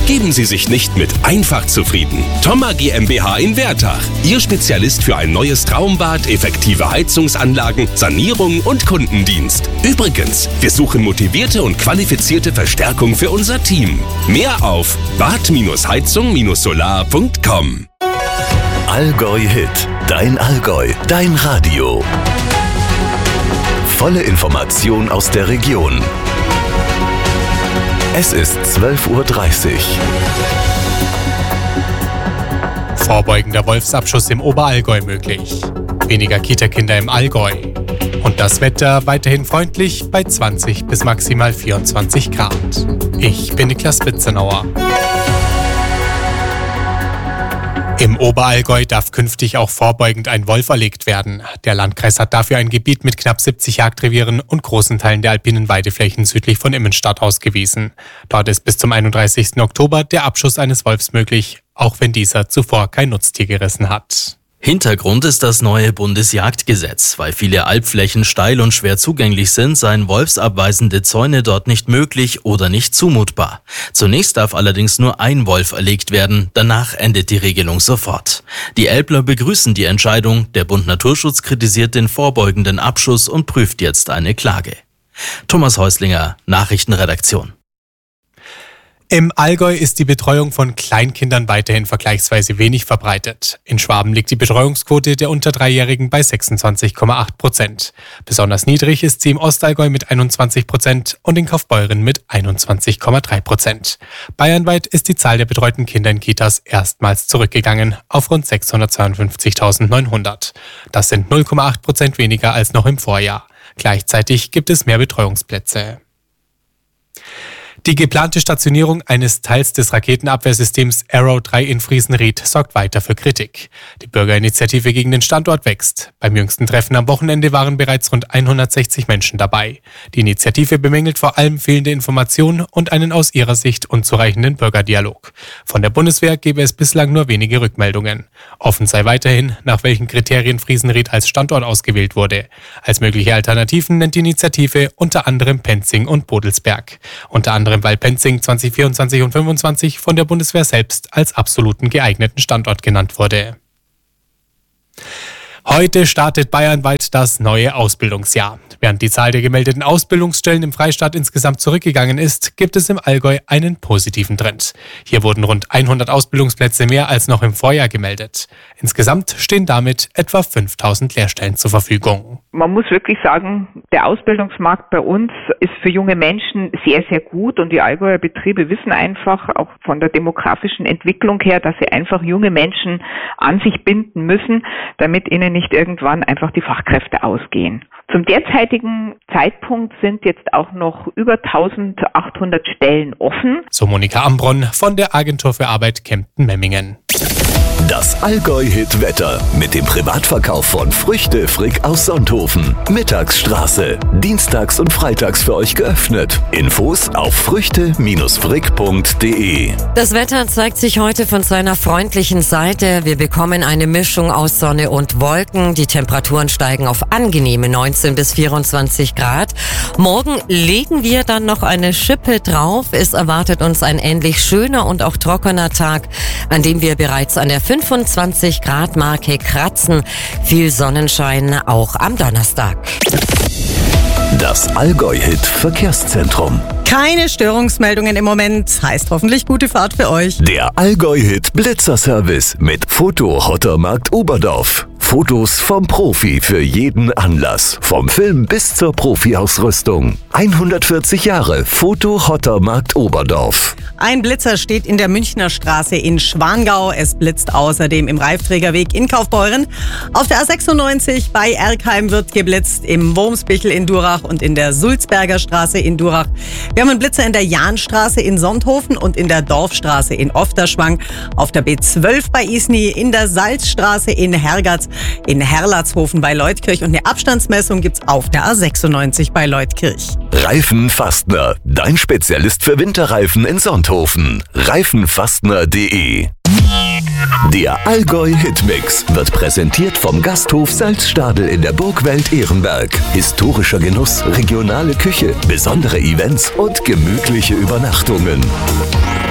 Geben Sie sich nicht mit einfach zufrieden. Thoma GmbH in Wertach. Ihr Spezialist für ein neues Traumbad, effektive Heizungsanlagen, Sanierung und Kundendienst. Übrigens, wir suchen motivierte und qualifizierte Verstärkung für unser Team. Mehr auf bad-heizung-solar.com. Allgäu Hit. Dein Allgäu. Dein Radio. Volle Information aus der Region. Es ist 12:30 Uhr. Vorbeugender Wolfsabschuss im Oberallgäu möglich. Weniger Kita-Kinder im Allgäu. Und das Wetter weiterhin freundlich bei 20 bis maximal 24 Grad. Ich bin Niklas Witzenauer. Im Oberallgäu darf künftig auch vorbeugend ein Wolf erlegt werden. Der Landkreis hat dafür ein Gebiet mit knapp 70 Jagdrevieren und großen Teilen der alpinen Weideflächen südlich von Immenstadt ausgewiesen. Dort ist bis zum 31. Oktober der Abschuss eines Wolfs möglich, auch wenn dieser zuvor kein Nutztier gerissen hat. Hintergrund ist das neue Bundesjagdgesetz. Weil viele Alpflächen steil und schwer zugänglich sind, seien wolfsabweisende Zäune dort nicht möglich oder nicht zumutbar. Zunächst darf allerdings nur ein Wolf erlegt werden, danach endet die Regelung sofort. Die Elbler begrüßen die Entscheidung, der Bund Naturschutz kritisiert den vorbeugenden Abschuss und prüft jetzt eine Klage. Thomas Häuslinger, Nachrichtenredaktion. Im Allgäu ist die Betreuung von Kleinkindern weiterhin vergleichsweise wenig verbreitet. In Schwaben liegt die Betreuungsquote der unter 3-Jährigen bei 26,8%. Besonders niedrig ist sie im Ostallgäu mit 21% und in Kaufbeuren mit 21,3%. Bayernweit ist die Zahl der betreuten Kinder in Kitas erstmals zurückgegangen auf rund 652.900. Das sind 0,8% weniger als noch im Vorjahr. Gleichzeitig gibt es mehr Betreuungsplätze. Die geplante Stationierung eines Teils des Raketenabwehrsystems Arrow 3 in Friesenried sorgt weiter für Kritik. Die Bürgerinitiative gegen den Standort wächst. Beim jüngsten Treffen am Wochenende waren bereits rund 160 Menschen dabei. Die Initiative bemängelt vor allem fehlende Informationen und einen aus ihrer Sicht unzureichenden Bürgerdialog. Von der Bundeswehr gebe es bislang nur wenige Rückmeldungen. Offen sei weiterhin, nach welchen Kriterien Friesenried als Standort ausgewählt wurde. Als mögliche Alternativen nennt die Initiative unter anderem Penzing und Bodelsberg. Unter anderem weil Penzing 2024 und 2025 von der Bundeswehr selbst als absoluten geeigneten Standort genannt wurde. Heute startet bayernweit das neue Ausbildungsjahr. Während die Zahl der gemeldeten Ausbildungsstellen im Freistaat insgesamt zurückgegangen ist, gibt es im Allgäu einen positiven Trend. Hier wurden rund 100 Ausbildungsplätze mehr als noch im Vorjahr gemeldet. Insgesamt stehen damit etwa 5.000 Lehrstellen zur Verfügung. Man muss wirklich sagen, der Ausbildungsmarkt bei uns ist für junge Menschen sehr, sehr gut und die Allgäuer Betriebe wissen einfach, auch von der demografischen Entwicklung her, dass sie einfach junge Menschen an sich binden müssen, damit ihnen nicht irgendwann einfach die Fachkräfte ausgehen. Zum derzeitigen Zeitpunkt sind jetzt auch noch über 1.800 Stellen offen. So Monika Ambronn von der Agentur für Arbeit Kempten-Memmingen. Das Allgäu-Hit-Wetter mit dem Privatverkauf von Früchte Frick aus Sonthofen. Mittagsstraße. Dienstags und freitags für euch geöffnet. Infos auf früchte-frick.de. Das Wetter zeigt sich heute von seiner freundlichen Seite. Wir bekommen eine Mischung aus Sonne und Wolken. Die Temperaturen steigen auf angenehme 19 bis 24 Grad. Morgen legen wir dann noch eine Schippe drauf. Es erwartet uns ein ähnlich schöner und auch trockener Tag, an dem wir bereits an der 25 Grad Marke kratzen. Viel Sonnenschein auch am Donnerstag. Das Allgäu-Hit Verkehrszentrum. Keine Störungsmeldungen im Moment, heißt hoffentlich gute Fahrt für euch. Der Allgäu-Hit Blitzerservice mit Foto-Hottermarkt Oberdorf. Fotos vom Profi für jeden Anlass. Vom Film bis zur Profi-Ausrüstung. 140 Jahre Foto-Hottermarkt Oberdorf. Ein Blitzer steht in der Münchner Straße in Schwangau. Es blitzt außerdem im Reifträgerweg in Kaufbeuren. Auf der A96 bei Erkheim wird geblitzt, im Wurmsbichel in Durach und in der Sulzberger Straße in Durach. Wir haben einen Blitzer in der Jahnstraße in Sonthofen und in der Dorfstraße in Ofterschwang. Auf der B12 bei Isny, in der Salzstraße in Hergatz, in Herlatzhofen bei Leutkirch und eine Abstandsmessung gibt's auf der A96 bei Leutkirch. Reifenfastner, dein Spezialist für Winterreifen in Sonthofen. Reifenfastner.de. Der Allgäu-Hitmix wird präsentiert vom Gasthof Salzstadel in der Burgwelt Ehrenberg. Historischer Genuss, regionale Küche, besondere Events und gemütliche Übernachtungen.